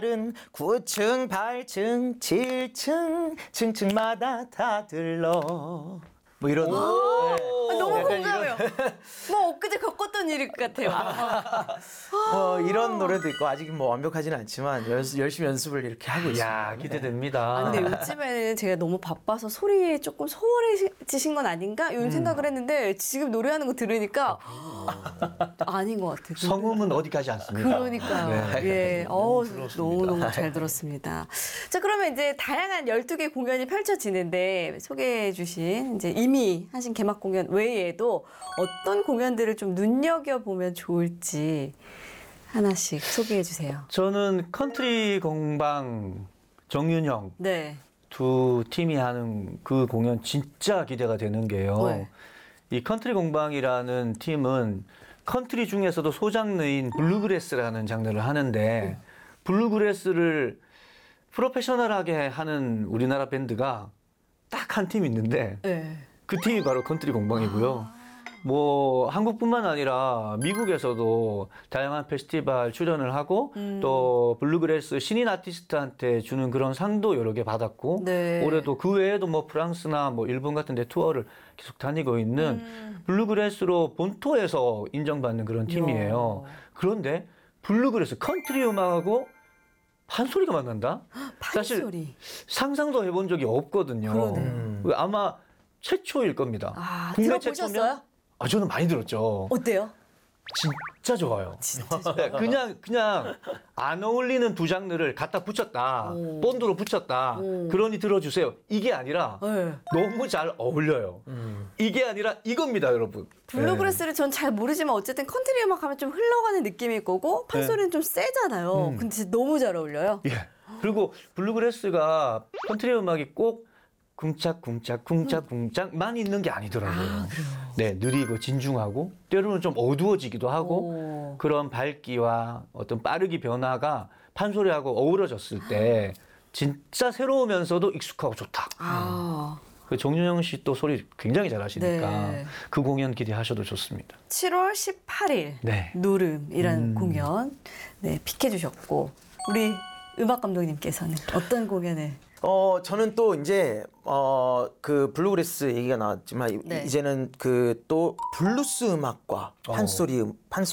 9층, 8층, 7층, 층층마다 다 들러. 뭐 이런. 네. 너무 약간 공감해요. 뭐 엊그제 겪었던 일일 것 같아요. 이런 노래도 있고 아직 뭐 완벽하지는 않지만 열심히 연습을 이렇게 하고 있습니다. 야, 기대됩니다. 아, 근데 요즘에는 제가 너무 바빠서 소리에 조금 소홀해지신 건 아닌가? 이런 생각을 했는데 지금 노래하는 거 들으니까 아닌 것 같아요. 성음은 어디 가지 않습니다. 그러니까요. 네. 예. 너무너무 잘 들었습니다. 자, 그러면 이제 다양한 12개 공연이 펼쳐지는데 소개해 주신 이제 이미 하신 개막 공연 외에도 어떤 공연들을 좀 눈여겨보면 좋을지 하나씩 소개해 주세요. 저는 컨트리 공방 정윤형 네. 두 팀이 하는 그 공연 진짜 기대가 되는 게요. 네. 이 컨트리 공방이라는 팀은 컨트리 중에서도 소장르인 블루그래스라는 장르를 하는데 블루그래스를 프로페셔널하게 하는 우리나라 밴드가 딱 한 팀 있는데 네. 그 팀이 바로 컨트리 공방이고요. 뭐 한국뿐만 아니라 미국에서도 다양한 페스티벌 출연을 하고 또 블루그래스 신인 아티스트한테 주는 그런 상도 여러 개 받았고 네. 올해도 그 외에도 뭐 프랑스나 뭐 일본 같은 데 투어를 계속 다니고 있는 블루그래스로 본토에서 인정받는 그런 팀이에요. 그런데 블루그래스 컨트리 음악하고 판소리가 만난다? 사실 판소리. 상상도 해본 적이 없거든요. 그러네요. 아마 최초일 겁니다. 아, 국내 들어보셨어요? 최초면? 아, 저는 많이 들었죠. 어때요? 진짜 좋아요. 네, 그냥 안 어울리는 두 장르를 갖다 붙였다. 본드로 붙였다. 그러니 들어주세요. 이게 아니라 네. 너무 잘 어울려요. 이게 아니라 이겁니다, 여러분. 블루그래스를 전 잘 모르지만 어쨌든 컨트리 음악 하면 좀 흘러가는 느낌일 거고 판소리는 좀 세잖아요. 근데 진짜 너무 잘 어울려요. 예. 그리고 블루그래스가 컨트리 음악이 꼭 쿵짝쿵짝쿵짝쿵짝만 있는 게 아니더라고요. 네, 느리고 진중하고 때로는 좀 어두워지기도 하고 그런 밝기와 어떤 빠르기 변화가 판소리하고 어우러졌을 때 진짜 새로우면서도 익숙하고 좋다. 아. 그 정윤영 씨 또 소리 굉장히 잘하시니까 네. 그 공연 기대하셔도 좋습니다. 7월 18일 네. 노름이라는 공연 픽해 주셨고 우리 음악 감독님께서는 어떤 공연을? 저는 또 이제 그 블루그래스 얘기가 나왔지만 네. 이제는 그 또 블루스 음악과 판소리